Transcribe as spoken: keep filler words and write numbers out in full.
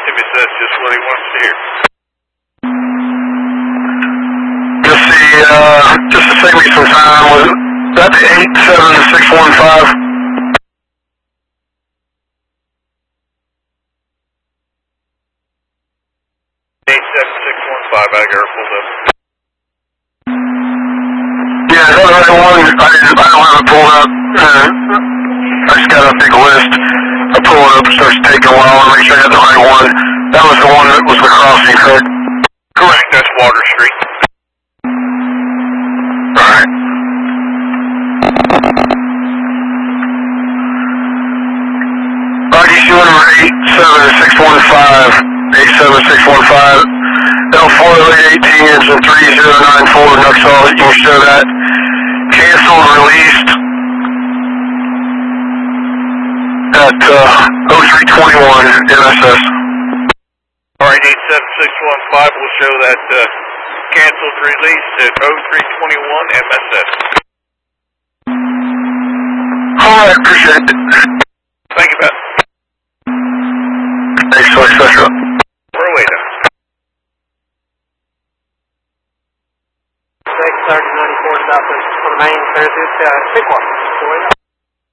if he says just what he wants to hear. Just the, uh, just to save me some time, was that the eight seven six one five? eight seven six one five, I got her pulled up. Yeah, is that the right one? I didn't, I don't have it pulled up. Uh, I just got a big list. I pull it up, it starts taking a while. I want to make sure I got the right one. That was the one that was the crossing, correct? Correct, that's Water Street. Alright. R D C number eight seven six one five, eight seven six one five, L four eight eighteen, engine three zero nine four, Nuxall, you can show that. Canceled, released at uh, oh three twenty-one M S S. Alright, eight seven six one five will show that uh, canceled release at oh three twenty-one M S S. Alright, appreciate it. Thank you, Pat. Thanks, et cetera. We're away now. six thirty ninety-four South on the main, clear through uh, Chickasaw.